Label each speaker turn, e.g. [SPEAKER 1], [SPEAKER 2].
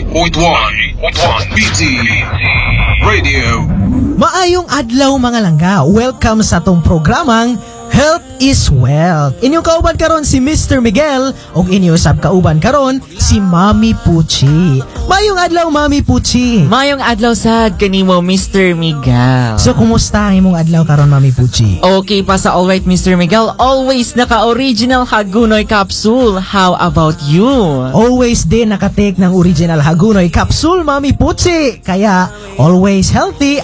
[SPEAKER 1] 88.1 BT Radio.
[SPEAKER 2] Maayong adlaw mga langga. Welcome sa tong programang Health is Wealth. Inyong kauban karon si Mr. Miguel ug inyo sab kauban karon si Mami Puchi. Maayong adlaw Mami Puchi.
[SPEAKER 3] Mayong adlaw sad kanimo Mr. Miguel.
[SPEAKER 2] So kumusta ang imong adlaw karon Mami Puchi?
[SPEAKER 3] Okay pa sa alright Mr. Miguel. Always naka-original Hagunoy capsule. How about you?
[SPEAKER 2] Always din nakatake ng original Hagunoy capsule Mami Puchi. Kaya always healthy